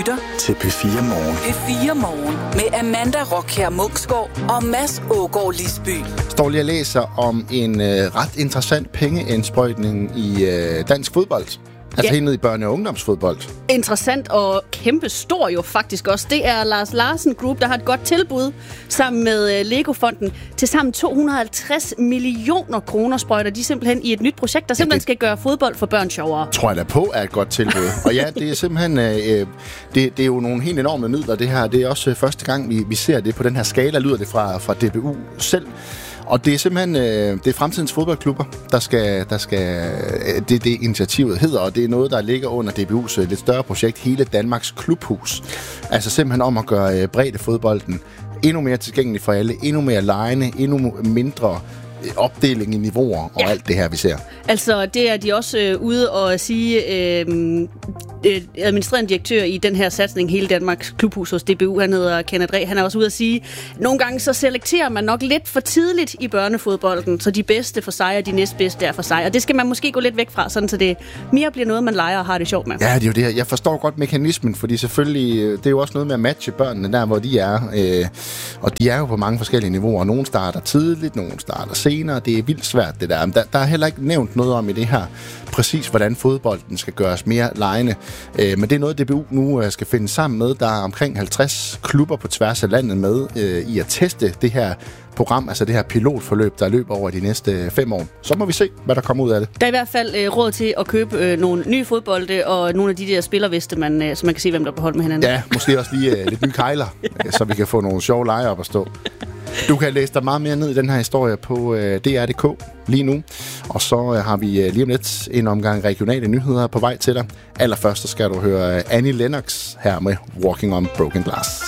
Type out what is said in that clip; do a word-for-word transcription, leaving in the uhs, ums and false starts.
lytter til P fire Morgen. P fire Morgen med Amanda Rockher Munksgaard og Mads Ågaard Lisby. Står lige og læser om en øh, ret interessant pengeindsprøjtning i øh, dansk fodbold. Altså ja. Helt ned i børne- og ungdomsfodbold. Interessant og kæmpe stor jo faktisk også. Det er Lars Larsen Group, der har et godt tilbud sammen med Lego-fonden. Til sammen to hundrede og halvtreds millioner kroner sprøjter de simpelthen i et nyt projekt, der simpelthen ja, det, skal gøre fodbold for børn sjovere. Tror jeg da på er et godt tilbud. Og ja, det er simpelthen øh, det, det er jo nogle helt enorme midler, det her. Det er også første gang, vi, vi ser det på den her skala, lyder det fra, fra D B U selv. Og det er simpelthen øh, det er fremtidens fodboldklubber, der skal, der skal øh, det, det initiativet hedder, og det er noget, der ligger under D B U's øh, lidt større projekt, hele Danmarks Klubhus. Altså simpelthen om at gøre øh, breddefodbolden endnu mere tilgængelig for alle, endnu mere legende, endnu mindre opdeling i niveauer og ja. alt det her, vi ser. Altså, det er de også øh, ude og sige, øh, øh, administrerende direktør i den her satsning, hele Danmarks Klubhus hos D B U, han hedder Kenneth Reh, han er også ude at sige, nogle gange så selekterer man nok lidt for tidligt i børnefodbolden, så de bedste for sig og de næstbedste er for sig, og det skal man måske gå lidt væk fra, sådan så det mere bliver noget, man leger og har det sjovt med. Ja, det er jo det her. Jeg forstår godt mekanismen, fordi selvfølgelig, det er jo også noget med at matche børnene der, hvor de er, øh, og de er jo på mange forskellige niveauer. Nogle starter tidligt, nogle starter senere. Det er vildt svært, det der. Der, der er heller ikke nævnt noget om i det her, præcis hvordan fodbolden skal gøres mere legende. Øh, men det er noget, D B U nu skal finde sammen med. Der er omkring halvtreds klubber på tværs af landet med øh, i at teste det her program, altså det her pilotforløb, der løber over de næste fem år. Så må vi se, hvad der kommer ud af det. Der er i hvert fald øh, råd til at købe øh, nogle nye fodbolde og nogle af de der spillerveste, man, øh, så man kan se, hvem der er på hold med hinanden. Ja, måske også lige øh, lidt nye kejler, så vi kan få nogle sjove lege op at stå. Du kan læse dig meget mere ned i den her historie på øh, D R punktum d k lige nu. Og så øh, har vi øh, lige om lidt en omgang regionale nyheder på vej til dig. Allerførst så skal du høre Annie Lennox her med Walking on Broken Glass.